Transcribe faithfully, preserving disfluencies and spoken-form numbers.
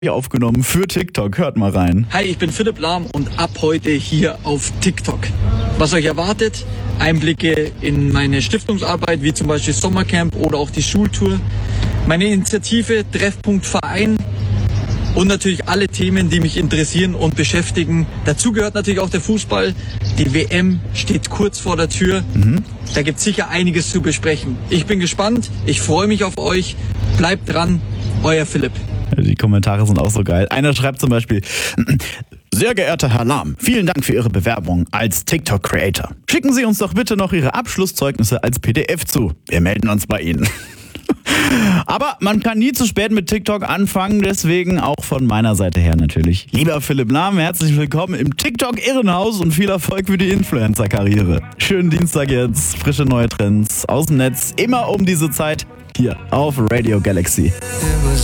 aufgenommen für TikTok. Hört mal rein. Hi, ich bin Philipp Lahm und ab heute hier auf TikTok. Was euch erwartet? Einblicke in meine Stiftungsarbeit, wie zum Beispiel Sommercamp oder auch die Schultour. Meine Initiative Treffpunkt Verein und natürlich alle Themen, die mich interessieren und beschäftigen. Dazu gehört natürlich auch der Fußball. Die W M steht kurz vor der Tür. Mhm. Da gibt es sicher einiges zu besprechen. Ich bin gespannt, ich freue mich auf euch. Bleibt dran, euer Philipp. Die Kommentare sind auch so geil. Einer schreibt zum Beispiel: Sehr geehrter Herr Lahm, vielen Dank für Ihre Bewerbung als TikTok-Creator. Schicken Sie uns doch bitte noch Ihre Abschlusszeugnisse als P D F zu. Wir melden uns bei Ihnen. Aber man kann nie zu spät mit TikTok anfangen, deswegen auch von meiner Seite her natürlich. Lieber Philipp Lahm, herzlich willkommen im TikTok-Irrenhaus und viel Erfolg für die Influencer-Karriere. Schönen Dienstag jetzt, frische neue Trends aus dem Netz, immer um diese Zeit hier auf Radio Galaxy.